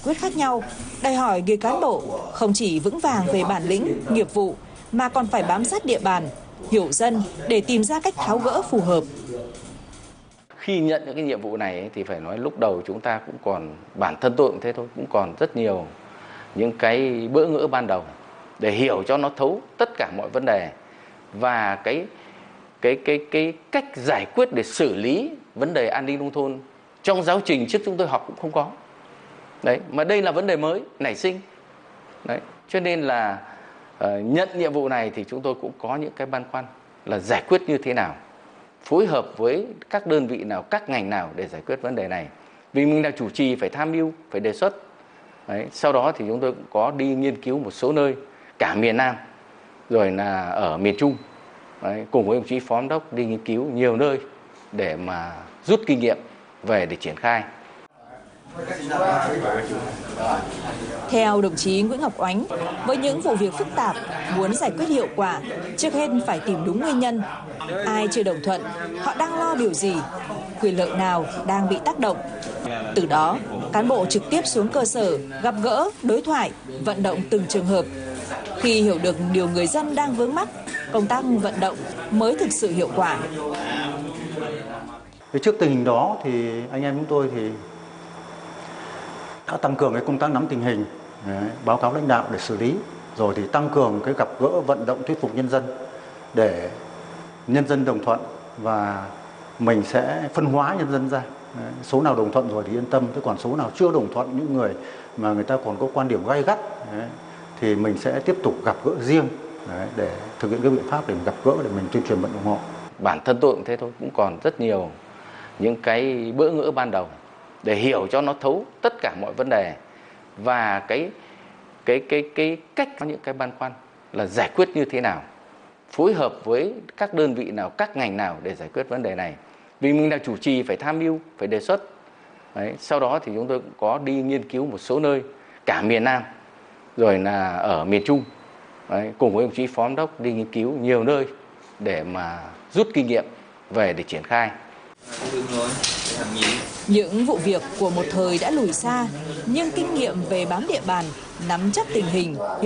quyết khác nhau, đòi hỏi người cán bộ không chỉ vững vàng về bản lĩnh, nghiệp vụ, mà còn phải bám sát địa bàn, hiểu dân để tìm ra cách tháo gỡ phù hợp. Khi nhận những cái nhiệm vụ này thì phải nói lúc đầu chúng ta cũng còn, bản thân tôi cũng thế thôi, cũng còn rất nhiều những cái bỡ ngỡ ban đầu để hiểu cho nó thấu tất cả mọi vấn đề, và cái cách giải quyết để xử lý vấn đề an ninh nông thôn trong giáo trình trước chúng tôi học cũng không có. Đấy, mà đây là vấn đề mới nảy sinh. Đấy, cho nên là nhận nhiệm vụ này thì chúng tôi cũng có những cái băn khoăn là giải quyết như thế nào, phối hợp với các đơn vị nào, các ngành nào để giải quyết vấn đề này. Vì mình là chủ trì phải tham mưu, phải đề xuất. Đấy, sau đó thì chúng tôi cũng có đi nghiên cứu một số nơi, cả miền Nam, rồi là ở miền Trung. Đấy, cùng với đồng chí Phó Giám đốc đi nghiên cứu nhiều nơi để mà rút kinh nghiệm về để triển khai. Theo đồng chí Nguyễn Ngọc Oánh, với những vụ việc phức tạp, muốn giải quyết hiệu quả, trước hết phải tìm đúng nguyên nhân. Ai chưa đồng thuận, họ đang lo điều gì, quyền lợi nào đang bị tác động. Từ đó, cán bộ trực tiếp xuống cơ sở, gặp gỡ, đối thoại, vận động từng trường hợp. Khi hiểu được điều người dân đang vướng mắc, công tác vận động mới thực sự hiệu quả. Trước tình hình đó thì anh em chúng tôi thì đã tăng cường cái công tác nắm tình hình, báo cáo lãnh đạo để xử lý, rồi thì tăng cường cái gặp gỡ vận động thuyết phục nhân dân để nhân dân đồng thuận, và mình sẽ phân hóa nhân dân ra. Số nào đồng thuận rồi thì yên tâm, thế còn số nào chưa đồng thuận, những người mà người ta còn có quan điểm gay gắt thì mình sẽ tiếp tục gặp gỡ riêng để thực hiện cái biện pháp để mình gặp gỡ, để mình tuyên truyền vận động họ. Bản thân tôi cũng thế thôi, cũng còn rất nhiều những cái bỡ ngỡ ban đầu để hiểu cho nó thấu tất cả mọi vấn đề, và cái cách có những cái băn khoăn là giải quyết như thế nào, phối hợp với các đơn vị nào, các ngành nào để giải quyết vấn đề này. Vì mình là chủ trì phải tham mưu, phải đề xuất. Đấy, sau đó thì chúng tôi cũng có đi nghiên cứu một số nơi, cả miền Nam, rồi là ở miền Trung. Đấy, cùng với đồng chí Phó Giám đốc đi nghiên cứu nhiều nơi để mà rút kinh nghiệm về để triển khai. Những vụ việc của một thời đã lùi xa, nhưng kinh nghiệm về bám địa bàn, nắm chắc tình hình,